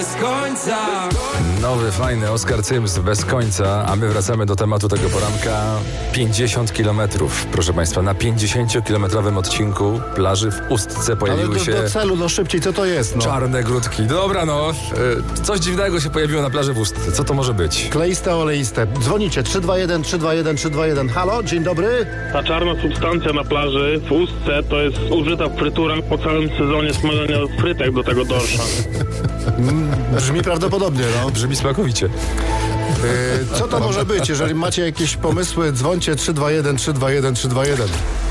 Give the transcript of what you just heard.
końca. Nowy, fajny Oskar Cyms bez końca, a my wracamy do tematu tego poranka. 50 kilometrów, proszę Państwa, na 50-kilometrowym odcinku plaży w Ustce pojawiły się... do celu, no szybciej, co to jest? No? Czarne grudki. Dobra, coś dziwnego się pojawiło na plaży w Ustce. Co to może być? Kleiste, oleiste. Dzwonicie 321 321 321. Halo, dzień dobry. Ta czarna substancja na plaży w Ustce to jest użyta w fryturach po całym sezonie smażenia frytek do tego dorsza. Brzmi prawdopodobnie, no. Brzmi smakowicie. Co to może być? Jeżeli macie jakieś pomysły, dzwońcie 321 321 321.